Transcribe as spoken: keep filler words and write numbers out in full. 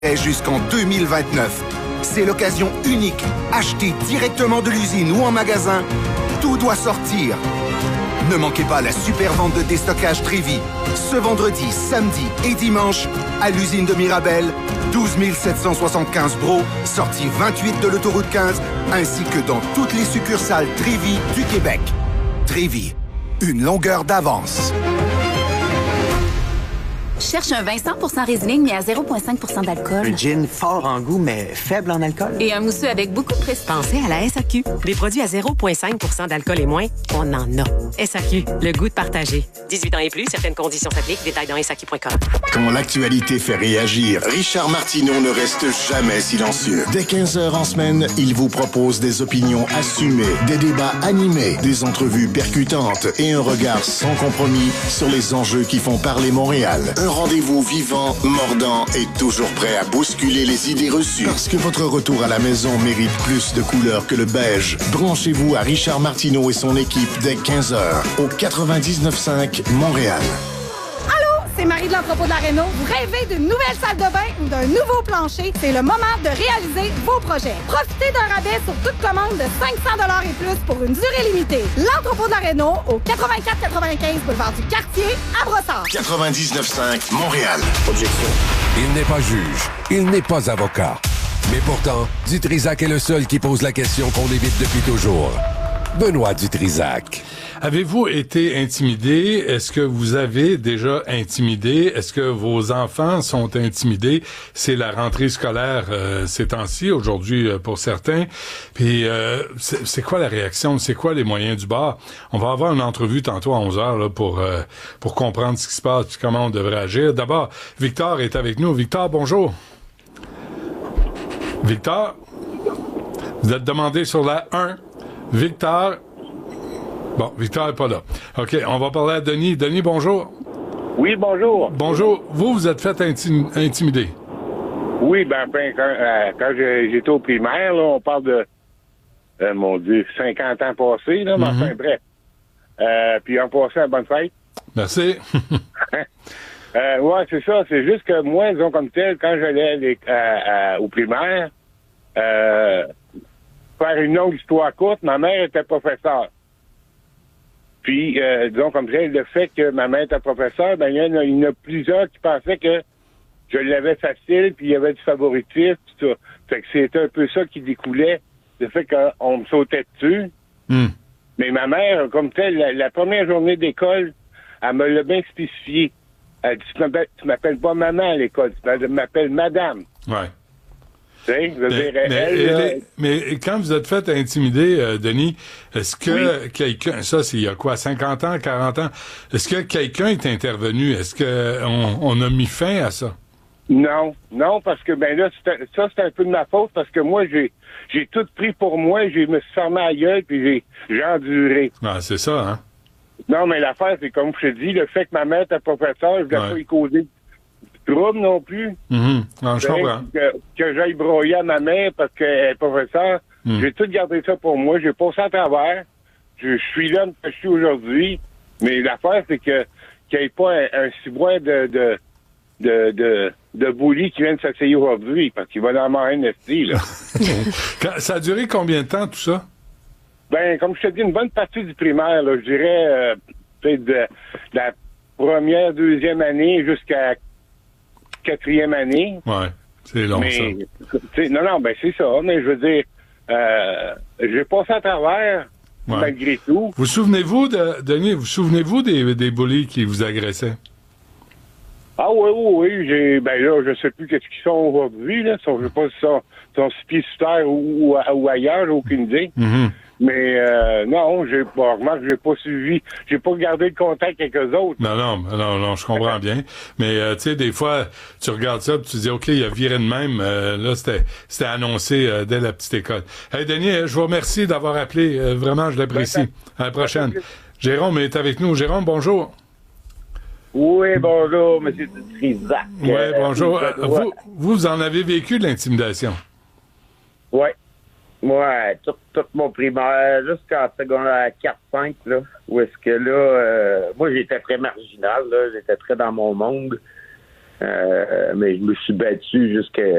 Jusqu'en deux mille vingt-neuf. C'est l'occasion unique. Achetez directement de l'usine ou en magasin. Tout doit sortir. Ne manquez pas la super vente de déstockage Trévi. Ce vendredi, samedi et dimanche, à l'usine de Mirabel, douze mille sept cent soixante-quinze Bro, sortie vingt-huit de l'autoroute quinze, ainsi que dans toutes les succursales Trévi du Québec. Trévi, une longueur d'avance. Cherche un vin cent pour cent Riesling, mais à zéro virgule cinq pour cent d'alcool. Un gin fort en goût, mais faible en alcool. Et un mousseux avec beaucoup de prestige. Pensez à la S A Q. Des produits à zéro virgule cinq pour cent d'alcool et moins, on en a. S A Q, le goût de partager. dix-huit ans et plus, certaines conditions s'appliquent. Détails dans S A Q point com. Quand l'actualité fait réagir, Richard Martineau ne reste jamais silencieux. Dès quinze heures en semaine, il vous propose des opinions assumées, des débats animés, des entrevues percutantes et un regard sans compromis sur les enjeux qui font parler Montréal. Un rendez-vous vivant, mordant et toujours prêt à bousculer les idées reçues. Parce que votre retour à la maison mérite plus de couleurs que le beige. Branchez-vous à Richard Martineau et son équipe dès quinze heures au quatre-vingt-dix-neuf cinq Montréal. C'est Marie de l'entrepôt de la Réno. Vous rêvez d'une nouvelle salle de bain ou d'un nouveau plancher? C'est le moment de réaliser vos projets. Profitez d'un rabais sur toute commande de cinq cents dollars et plus pour une durée limitée. L'entrepôt de la Réno au quatre-vingt-quatre quatre-vingt-quinze boulevard du Quartier à Brossard. quatre-vingt-dix-neuf cinq Montréal. Objection. Il n'est pas juge. Il n'est pas avocat. Mais pourtant, Dutrisac est le seul qui pose la question qu'on évite depuis toujours. Benoît Dutrisac. Avez-vous été intimidé? Est-ce que vous avez déjà intimidé? Est-ce que vos enfants sont intimidés? C'est la rentrée scolaire euh, ces temps-ci, aujourd'hui euh, pour certains. Puis, euh, c'est, c'est quoi la réaction? C'est quoi les moyens du bord? On va avoir une entrevue tantôt à onze heures là, pour, euh, pour comprendre ce qui se passe et comment on devrait agir. D'abord, Victor est avec nous. Victor, bonjour. Victor, vous êtes demandé sur la un. Victor... Bon, Victor n'est pas là. OK, on va parler à Denis. Denis, bonjour. Oui, bonjour. Bonjour. Vous, vous êtes fait intim- intimider. Oui, ben, ben quand, euh, quand j'étais au primaire, là, on parle de, euh, mon Dieu, cinquante ans passés, là, mais Mm-hmm. enfin, bref. Euh, puis on passait à bonne fête. Merci. euh, ouais, c'est ça. C'est juste que moi, disons comme tel, quand j'allais les, à, à, au primaire, euh, faire une longue histoire courte, ma mère était professeure. Puis, euh, disons comme ça, le fait que ma mère était professeure, ben il y en a, il y en a plusieurs qui pensaient que je l'avais facile, puis il y avait du favoritisme, tout ça. Fait que c'était un peu ça qui découlait, le fait qu'on me sautait dessus. Mm. Mais ma mère, comme telle, la, la première journée d'école, elle me l'a bien spécifié. Elle dit, tu m'appelles, tu m'appelles pas maman à l'école, tu m'appelles madame. Ouais. Tu sais, je veux Mais, dire, mais, elle, elle là, est- mais quand vous êtes fait intimider, euh, Denis, est-ce que Oui. quelqu'un, ça c'est il y a quoi, cinquante ans, quarante ans, est-ce que quelqu'un est intervenu? Est-ce que on, on a mis fin à ça? Non, non, parce que ben là, c'était- ça c'est un peu de ma faute parce que moi j'ai j'ai tout pris pour moi, je me suis fermé à gueule puis j'ai j'ai enduré. Ah, c'est ça, hein? Non, mais l'affaire, c'est comme je te dis, le fait que ma mère était professeure, je voulais Ouais. pas y causer de trouble non plus. Mhm. Ah, je Ben, comprends. Que, que j'aille broyer à ma mère parce qu'elle est professeure. Mm. J'ai tout gardé ça pour moi, j'ai passé à travers. Je, je suis l'homme que je suis aujourd'hui. Mais l'affaire, c'est que qu'il n'y ait pas un, un ciboire de de de de, de bully qui vient de s'essayer aujourd'hui, parce qu'il va dans ma N F T, là. Quand- ça a duré combien de temps, tout ça? Ben, comme je te dis, une bonne partie du primaire, là, je dirais, euh, peut-être de, de la première, deuxième année jusqu'à quatrième année. Ouais, c'est long, mais, ça. tu sais, non, non, ben c'est ça, mais je veux dire, euh, j'ai passé à travers, Ouais. malgré tout. Vous souvenez-vous, de, Denis, vous souvenez-vous des, des bullies qui vous agressaient? Ah oui, oui, oui, j'ai, ben là, je sais plus qu'est-ce qu'ils sont aujourd'hui, là, sont, je sais pas si sont, sont six pieds sur terre ou, ou, ou ailleurs, j'ai aucune idée. Mhm. Mais euh, non, j'ai pas, remarque, j'ai pas suivi, j'ai pas gardé le contact avec eux autres. Non, non, non, non, je comprends bien. Mais, euh, tu sais, des fois, tu regardes ça, puis tu dis, OK, il a viré de même. Euh, là, c'était c'était annoncé euh, dès la petite école. Hey, Denis, euh, je vous remercie d'avoir appelé. Euh, vraiment, je l'apprécie. À la prochaine. Jérôme est avec nous. Jérôme, bonjour. Oui, bonjour, M. Trisac. Oui, Euh, bonjour. oui, Euh, je vous, dois- vous en avez vécu de l'intimidation? Oui. Ouais, tout, tout mon primaire, jusqu'en secondaire quatre cinq, là, où est-ce que là, euh, moi, j'étais très marginal, là, j'étais très dans mon monde. Euh, mais je me suis battu jusqu'à